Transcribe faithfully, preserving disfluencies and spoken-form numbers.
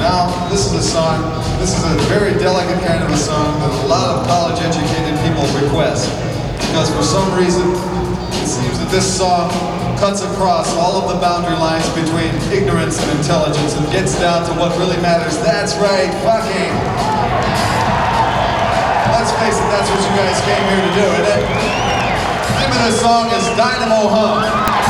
Now, this is a song, this is a very delicate kind of a song that a lot of college-educated people request. Because for some reason, it seems that this song cuts across all of the boundary lines between ignorance and intelligence and gets down to what really matters. That's right, fucking! Let's face it, that's what you guys came here to do, isn't it? The name of this song is Dynamo Hum.